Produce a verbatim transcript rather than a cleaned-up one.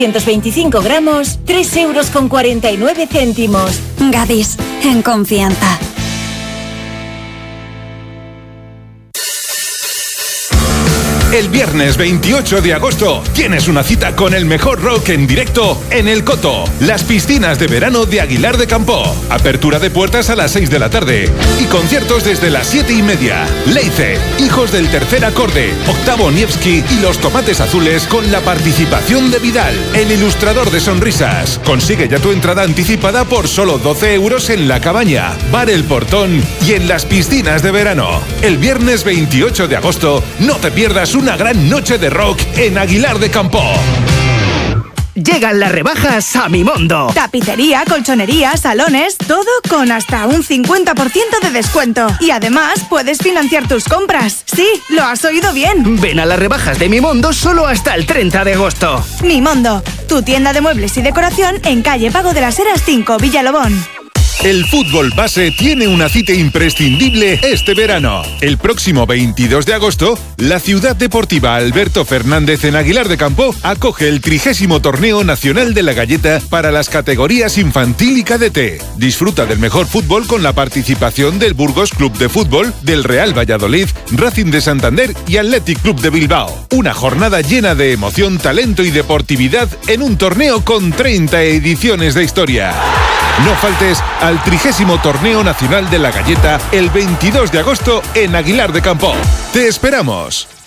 ciento veinticinco gramos, tres euros con cuarenta y nueve céntimos. Gadis, en confianza. El viernes veintiocho de agosto tienes una cita con el mejor rock en directo en El Coto, las piscinas de verano de Aguilar de Campoo. Apertura de puertas a las seis de la tarde y conciertos desde las siete y media. Leice, Hijos del Tercer Acorde, Octavo Nievski y Los Tomates Azules con la participación de Vidal, el ilustrador de sonrisas. Consigue ya tu entrada anticipada por solo doce euros en La Cabaña, Bar El Portón y en las piscinas de verano. El viernes veintiocho de agosto no te pierdas una gran noche de rock en Aguilar de Campoo. Llegan las rebajas a Mimondo. Tapicería, colchonería, salones, todo con hasta un cincuenta por ciento de descuento. Y además puedes financiar tus compras. Sí, lo has oído bien. Ven a las rebajas de Mimondo solo hasta el treinta de agosto. Mimondo, tu tienda de muebles y decoración en calle Pago de las Heras cinco, Villalobón. El fútbol base tiene una cita imprescindible este verano. El próximo veintidós de agosto, la Ciudad Deportiva Alberto Fernández en Aguilar de Campoo acoge el trigésimo Torneo Nacional de la Galleta para las categorías infantil y cadete. Disfruta del mejor fútbol con la participación del Burgos Club de Fútbol, del Real Valladolid, Racing de Santander y Athletic Club de Bilbao. Una jornada llena de emoción, talento y deportividad en un torneo con treinta ediciones de historia. No faltes al trigésimo Torneo Nacional de la Galleta el veintidós de agosto en Aguilar de Campoo. ¡Te esperamos!